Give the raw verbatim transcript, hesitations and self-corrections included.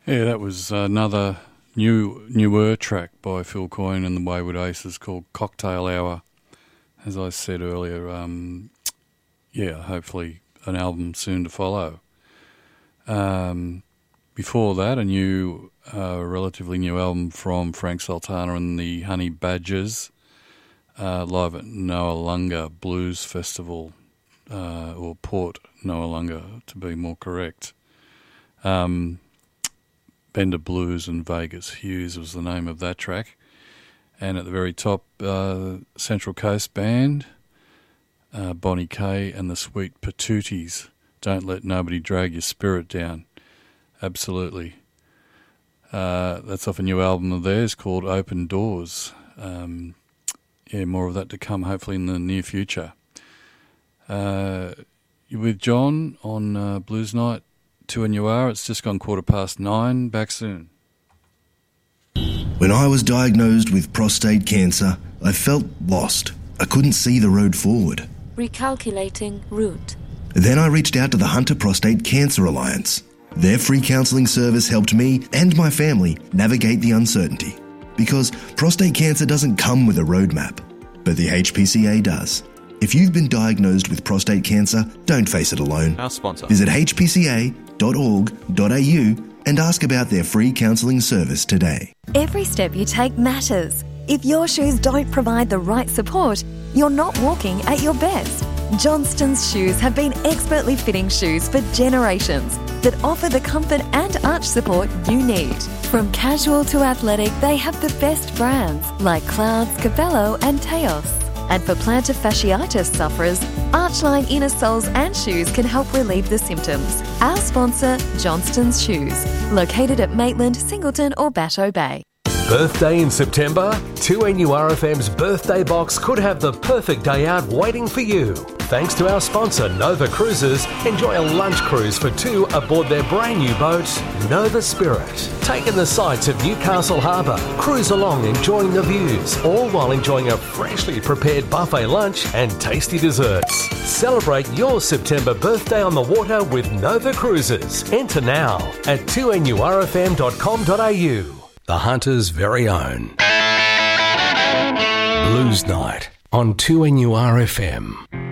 Yeah, that was another new newer track by Phil Coyne and the Wayward Aces called Cocktail Hour. As I said earlier, um, yeah, hopefully an album soon to follow. Um, before that, a new, uh, relatively new album from Frank Sultana and the Honey Badgers, uh, live at Noarlunga Blues Festival, uh, or Port Noarlunga to be more correct. Um, Bender Blues and Vegas Hughes was the name of that track. And at the very top, uh, Central Coast Band, uh, Bonnie Kay and the Sweet Patooties. Don't Let Nobody Drag Your Spirit Down. Absolutely. Uh, that's off a new album of theirs called Open Doors. Um, yeah, more of that to come hopefully in the near future. Uh, you're with John on uh, Blues Night. To and you are. It's just gone quarter past nine. Back soon. When I was diagnosed with prostate cancer, I felt lost. I couldn't see the road forward. Recalculating route. Then I reached out to the Hunter Prostate Cancer Alliance. Their free counselling service helped me and my family navigate the uncertainty. Because prostate cancer doesn't come with a roadmap, but the H P C A does. If you've been diagnosed with prostate cancer, don't face it alone. Our sponsor. Visit h p c a dot org dot a u and ask about their free counselling service today. Every step you take matters. If your shoes don't provide the right support, you're not walking at your best. Johnston's Shoes have been expertly fitting shoes for generations that offer the comfort and arch support you need. From casual to athletic, they have the best brands like Clouds, Cabello and Teos. And for plantar fasciitis sufferers, Archline inner soles and shoes can help relieve the symptoms. Our sponsor, Johnston's Shoes, located at Maitland, Singleton or Batteau Bay. Birthday in September? two N U R F M's birthday box could have the perfect day out waiting for you. Thanks to our sponsor, Nova Cruises, enjoy a lunch cruise for two aboard their brand new boat, Nova Spirit. Take in the sights of Newcastle Harbour, cruise along enjoying the views, all while enjoying a freshly prepared buffet lunch and tasty desserts. Celebrate your September birthday on the water with Nova Cruises. Enter now at two N U R F M dot com dot a u. The Hunter's very own Blues Night on two N U R F M.